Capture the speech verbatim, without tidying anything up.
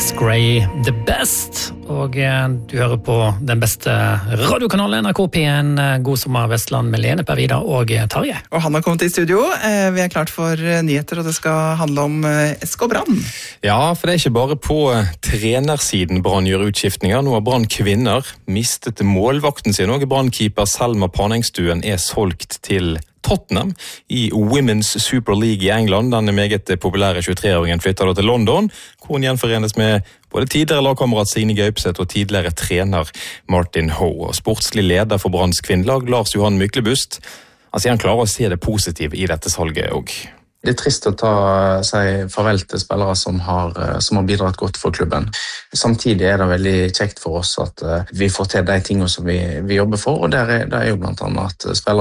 Alex Gray, The Best. Og du hører på den beste radiokanalen N R K P en. God sommer Vestland med Lene, Per Vidar og Tarje. Og han har kommet i studio. Vi er klart for nyheter, og det skal handle om S K Brann. Ja, for det er ikke bare på trenersiden Brann gjør utskiftninger. Nå har Brann kvinner mistet målvakten sin. Og Brann-keeper Selma Panengstuen er solgt til Tottenham i Women's Super League i England. Den meget populære tjuetre-åringen flytter da til London, hvor hun gjenforenes med både tidligere lagkamerat Signe Gaupseth og tidligere trener Martin Ho. Og sportslig leder for Branns kvinnelag, Lars Johan Myklebust, han sier han klarer å se det positive i dette salget også. Det er trist å ta seg farvel til spillere som har, som har bidratt godt for klubben. Samtidig er det veldig kjekt for oss at vi får til de tingene som vi, vi jobber for, og der er, der er jo blant annet at spillere